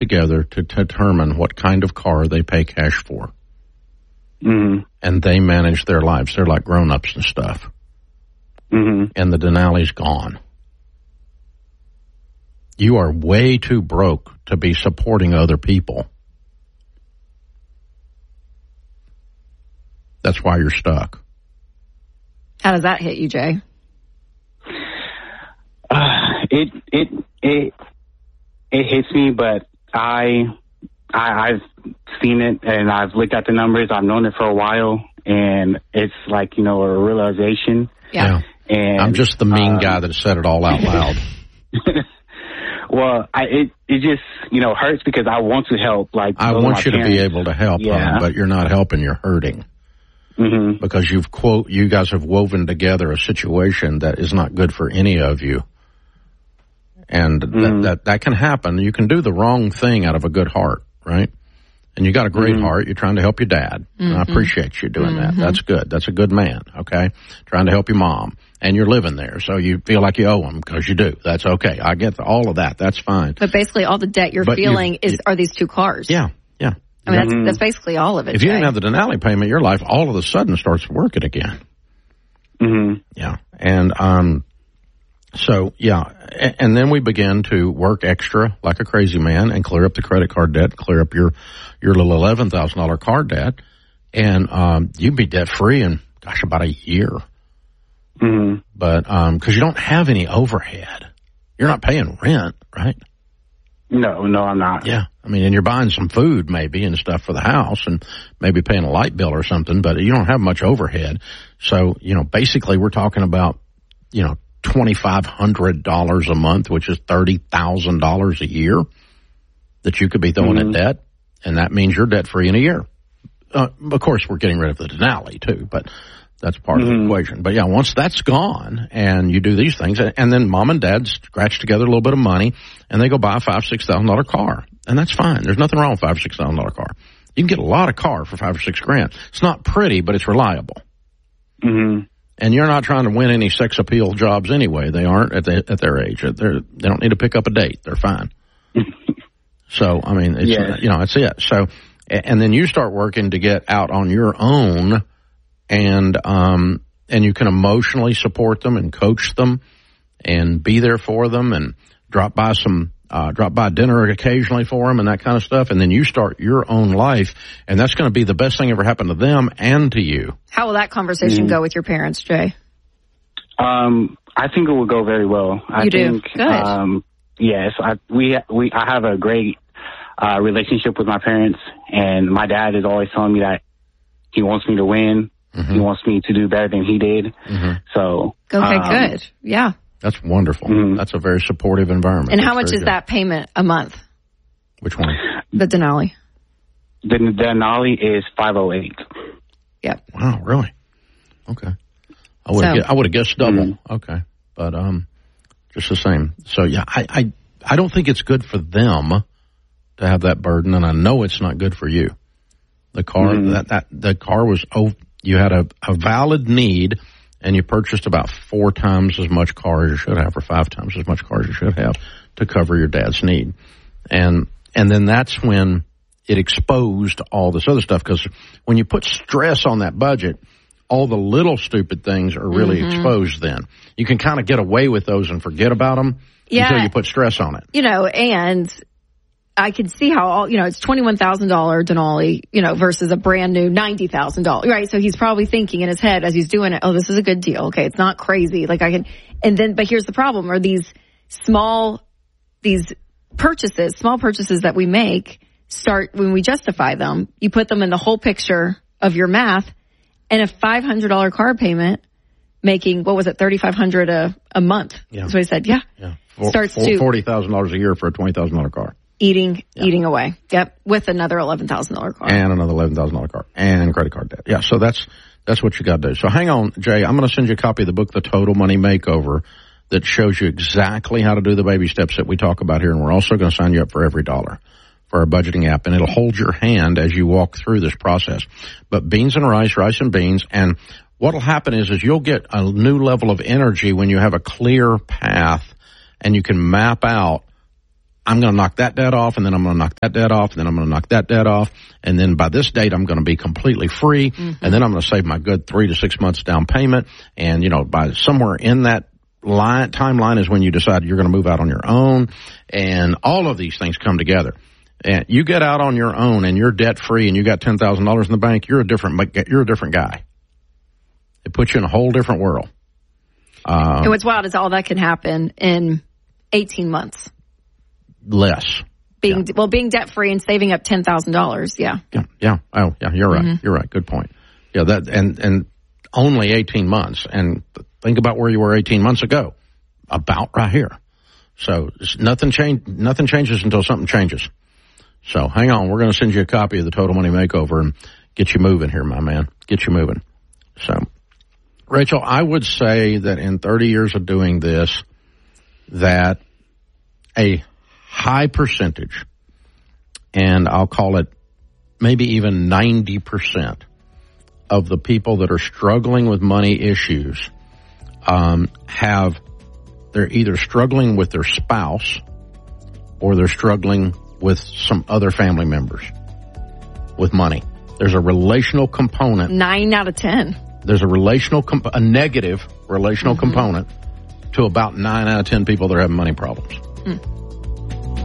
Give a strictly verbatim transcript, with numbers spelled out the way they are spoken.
together to determine what kind of car they pay cash for. Mm-hmm. And they manage their lives. They're like grown-ups and stuff. Mm-hmm. And the Denali's gone. You are way too broke to be supporting other people. That's why you're stuck. How does that hit you, Jay? Uh, it it it it hits me, but I, I I've seen it and I've looked at the numbers. I've known it for a while, and it's like, you know, a realization. Yeah. yeah. And I'm just the mean um, guy that said it all out loud. Well, I, it it just, you know, hurts because I want to help. Like I want you parents. to be able to help, yeah. hon, but you're not helping. You're hurting. Mm-hmm. Because you've quote you guys have woven together a situation that is not good for any of you, and mm-hmm. that, that that can happen. You can do the wrong thing out of a good heart, right? And you got a great mm-hmm. heart. You're trying to help your dad, mm-hmm. and I appreciate you doing mm-hmm. that. That's good. That's a good man. Okay, trying to help your mom, and you're living there, so you feel like you owe them because you do. That's okay. I get the, all of that. That's fine. But basically, all the debt you're but feeling is you, are these two cars. Yeah. Yeah. I mean, mm-hmm. that's, that's basically all of it. If you Jay. didn't have the Denali payment, your life all of a sudden starts working again. Mm-hmm. Yeah. And, um, so, yeah. And, and then we begin to work extra like a crazy man and clear up the credit card debt, clear up your, your little eleven thousand dollars car debt. And, um, you'd be debt free in, gosh, about a year. Mm-hmm. But, um, cause you don't have any overhead. You're not paying rent, right? No, no, I'm not. Yeah. I mean, and you're buying some food maybe and stuff for the house and maybe paying a light bill or something, but you don't have much overhead. So, you know, basically we're talking about, you know, twenty-five hundred dollars a month, which is thirty thousand dollars a year that you could be throwing mm-hmm. at debt. And that means you're debt free in a year. Uh, of course, we're getting rid of the Denali too, but that's part mm-hmm. of the equation. But yeah, once that's gone and you do these things, and then mom and dad scratch together a little bit of money and they go buy a five, six thousand dollar car. And that's fine. There's nothing wrong with a five or six thousand dollar car. You can get a lot of car for five or six grand. It's not pretty, but it's reliable. Mm-hmm. And you're not trying to win any sex appeal jobs anyway. They aren't at, the, at their age. They're, they don't need to pick up a date. They're fine. So, I mean, it's, yeah. you know, that's it. So, and then you start working to get out on your own, and um, and you can emotionally support them and coach them and be there for them and drop by some uh, drop by dinner occasionally for them and that kind of stuff. And then you start your own life, and that's going to be the best thing ever happened to them and to you. How will that conversation mm-hmm. go with your parents, Jay? Um, I think it will go very well. I you think, do? Good. Um, yes, I, we we I have a great uh, relationship with my parents, and my dad is always telling me that he wants me to win. Mm-hmm. He wants me to do better than he did. Mm-hmm. So okay, um, good, yeah. That's wonderful. Mm-hmm. That's a very supportive environment. And That's how much is good. that payment a month? Which one? The Denali. The Denali is five oh eight. Yep. Wow, really? Okay. I would have so, I would have guessed double. Mm-hmm. Okay, but um, just the same. So yeah, I, I I don't think it's good for them to have that burden, and I know it's not good for you. The car mm-hmm. that that the car was oh you had a, a valid need, and you purchased about four times as much car as you should have, or five times as much car as you should have to cover your dad's need, and and then that's when it exposed all this other stuff, because when you put stress on that budget, all the little stupid things are really mm-hmm. exposed then. You can kind of get away with those and forget about them yeah. until you put stress on it. You know, and I can see how, all you know, it's twenty-one thousand dollars Denali, you know, versus a brand new ninety thousand dollars, right? So he's probably thinking in his head as he's doing it, oh, this is a good deal. Okay, it's not crazy. Like I can, and then, but here's the problem, are these small, these purchases, small purchases that we make start, when we justify them, you put them in the whole picture of your math, and a five hundred dollars car payment making, what was it, thirty-five hundred dollars a, a month. Yeah. That's what he said. Yeah. Yeah. For, Starts for, to forty thousand dollars a year for a twenty thousand dollars car. Eating, yeah. eating away. Yep. With another eleven thousand dollars car. And another eleven thousand dollars car. And credit card debt. Yeah. So that's, that's what you got to do. So hang on, Jay. I'm going to send you a copy of the book, The Total Money Makeover, that shows you exactly how to do the baby steps that we talk about here. And we're also going to sign you up for Every Dollar, for our budgeting app, and it'll hold your hand as you walk through this process. But beans and rice, rice and beans, and what'll happen is, is you'll get a new level of energy when you have a clear path and you can map out I'm going to knock that debt off, and then I'm going to knock that debt off, and then I'm going to knock that debt off, and then by this date I'm going to be completely free, mm-hmm. and then I'm going to save my good three to six months down payment, and, you know, by somewhere in that line, timeline is when you decide you're going to move out on your own, and all of these things come together. And you get out on your own, and you're debt free, and you got ten thousand dollars in the bank. You're a different, you're a different guy. It puts you in a whole different world. Um, and what's wild is all that can happen in eighteen months. Less. Being yeah. well, being debt free and saving up ten thousand dollars. Yeah. Yeah. Yeah. Oh, yeah. You're right. Mm-hmm. You're right. Good point. Yeah. That and and only eighteen months. And think about where you were eighteen months ago. About right here. So nothing change. Nothing changes until something changes. So hang on. We're going to send you a copy of the Total Money Makeover and get you moving here, my man. Get you moving. So, Rachel, I would say that in thirty years of doing this, that a high percentage, and I'll call it maybe even ninety percent of the people that are struggling with money issues um, have, they're either struggling with their spouse or they're struggling with some other family members with money. There's a relational component. Nine out of ten. There's a relational, comp- a negative relational mm-hmm. component to about nine out of ten people that are having money problems. Mm.